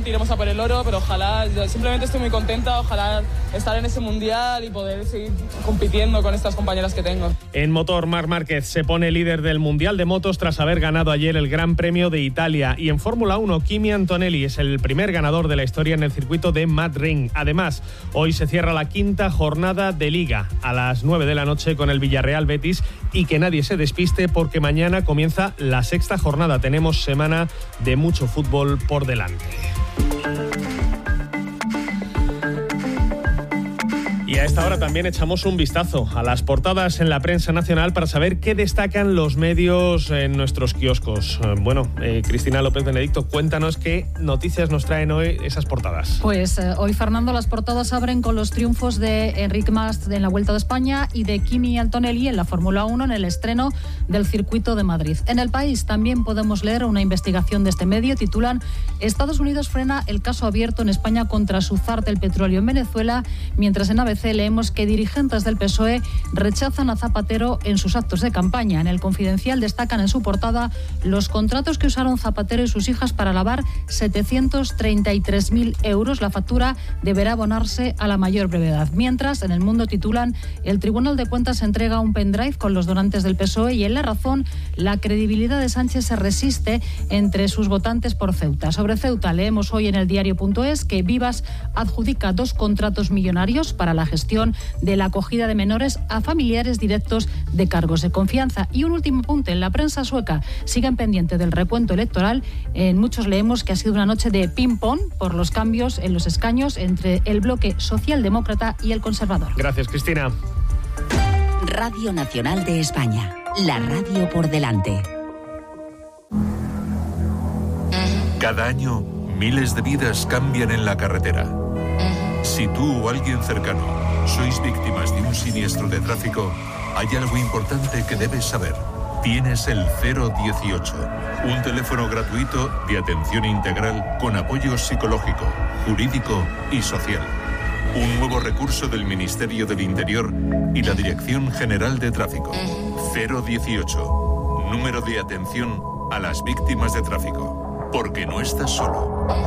obviamente iremos a por el oro, pero ojalá, simplemente estoy muy contenta, ojalá estar en ese mundial y poder seguir compitiendo con estas compañeras que tengo. En motor, Marc Márquez se pone líder del Mundial de Motos tras haber ganado ayer el Gran Premio de Italia. Y en Fórmula 1, Kimi Antonelli es el primer ganador de la historia en el circuito de Madrid. Además, hoy se cierra la quinta jornada de Liga a las 9 de la noche con el Villarreal Betis, y que nadie se despiste porque mañana comienza la sexta jornada. Tenemos semana de mucho fútbol por delante. Y a esta hora también echamos un vistazo a las portadas en la prensa nacional para saber qué destacan los medios en nuestros kioscos. Bueno, Cristina López Benedicto, cuéntanos qué noticias nos traen hoy esas portadas. Pues hoy, Fernando, las portadas abren con los triunfos de Enric Mas en la Vuelta de España y de Kimi Antonelli en la Fórmula 1 en el estreno del circuito de Madrid. En El País también podemos leer una investigación de este medio. Titulan: Estados Unidos frena el caso abierto en España contra su zar del petróleo en Venezuela, mientras en ABC leemos que dirigentes del PSOE rechazan a Zapatero en sus actos de campaña. En El Confidencial destacan en su portada los contratos que usaron Zapatero y sus hijas para lavar 733.000 euros. La factura deberá abonarse a la mayor brevedad. Mientras, en El Mundo titulan: el Tribunal de Cuentas entrega un pendrive con los donantes del PSOE, y en La Razón, la credibilidad de Sánchez se resiste entre sus votantes por Ceuta. Sobre Ceuta leemos hoy en el diario.es que Vivas adjudica 2 contratos millonarios para la gestión de la acogida de menores a familiares directos de cargos de confianza. Y un último apunte: en la prensa sueca siguen pendiente del recuento electoral. En muchos leemos que ha sido una noche de ping-pong por los cambios en los escaños entre el bloque socialdemócrata y el conservador. Gracias, Cristina. Radio Nacional de España, la radio por delante. Cada año, miles de vidas cambian en la carretera. Si tú o alguien cercano sois víctimas de un siniestro de tráfico, hay algo importante que debes saber. Tienes el 018, un teléfono gratuito de atención integral con apoyo psicológico, jurídico y social. Un nuevo recurso del Ministerio del Interior y la Dirección General de Tráfico. 018, número de atención a las víctimas de tráfico. Porque no estás solo.